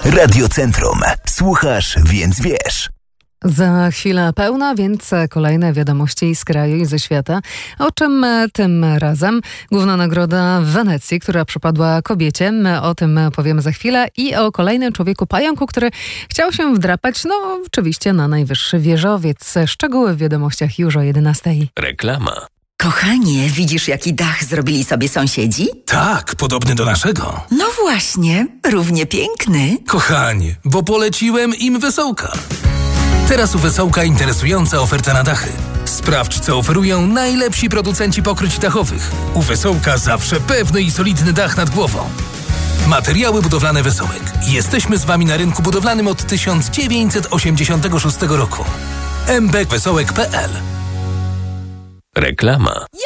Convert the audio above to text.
Radiocentrum. Słuchasz, więc wiesz. Za chwilę pełna, więc kolejne wiadomości z kraju i ze świata. O czym tym razem? Główna nagroda w Wenecji, która przypadła kobiecie. O tym powiemy za chwilę. I o kolejnym człowieku pająku, który chciał się wdrapać, oczywiście na najwyższy wieżowiec. Szczegóły w wiadomościach już o 11:00. Reklama. Kochanie, widzisz, jaki dach zrobili sobie sąsiedzi? Tak, podobny do naszego. No właśnie, równie piękny. Kochanie, bo poleciłem im Wesołka. Teraz u Wesołka interesująca oferta na dachy. Sprawdź, co oferują najlepsi producenci pokryć dachowych. U Wesołka zawsze pewny i solidny dach nad głową. Materiały budowlane Wesołek. Jesteśmy z Wami na rynku budowlanym od 1986 roku. mbwesołek.pl. Reklama.